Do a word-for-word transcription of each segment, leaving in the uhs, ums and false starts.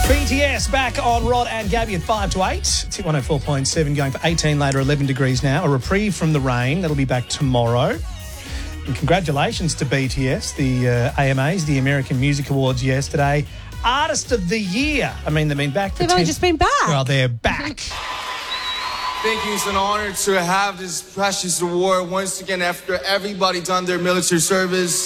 B T S back on Rod and Gabby at five to eight. It's Hit one oh four point seven going for eighteen later, eleven degrees now. A reprieve from the rain. That'll be back tomorrow. And congratulations to B T S, the uh, A M As, the American Music Awards yesterday. Artist of the Year. I mean, they've been back for They've ten only just been back. Well, they're back. Thank you. It's an honor to have this precious award once again after everybody done their military service.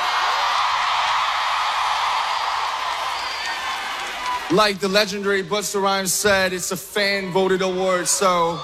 Like the legendary Busta Rhymes said, it's a fan-voted award, so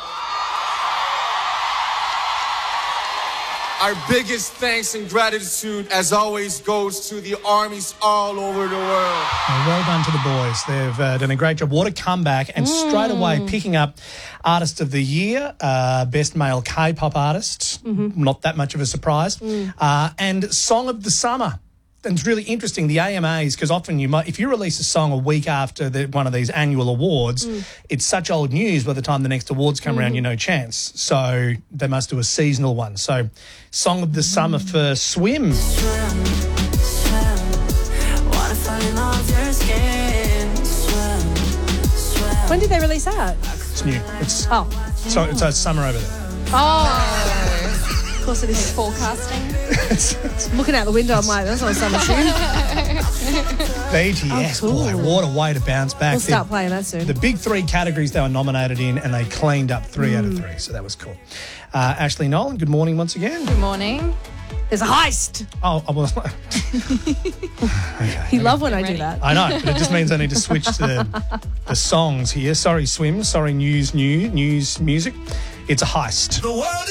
our biggest thanks and gratitude, as always, goes to the armies all over the world. Oh, well done to the boys. They've uh, done a great job. What a comeback. And mm. straight away picking up Artist of the Year, uh, Best Male K-pop Artist. Mm-hmm. Not that much of a surprise. Mm. Uh, and Song of the Summer. And it's really interesting, the A M As, because often you might, if you release a song a week after the, one of these annual awards, mm. it's such old news by the time the next awards come mm. around, you're no chance. So they must do a seasonal one. So Song of the Summer for Swim. Swim, swim, wanna fall in love your skin. Swim, swim. When did they release that? It's new. It's, Oh. so it's a summer over there. Oh. Of course it is. Forecasting. Looking out the window, I'm like, that's not a summer tune. B T S, Oh, cool. boy, what a way to bounce back. We'll start The- playing that soon. The big three categories they were nominated in, and they cleaned up three Mm. out of three, so that was cool. Uh, Ashley Nolan, good morning once again. Good morning. There's a heist. Oh, I was. okay. You love when I ready. do that. I know, but it just means I need to switch to the, the songs here. Sorry, Swim. Sorry, News, New, News, Music. It's a heist. The world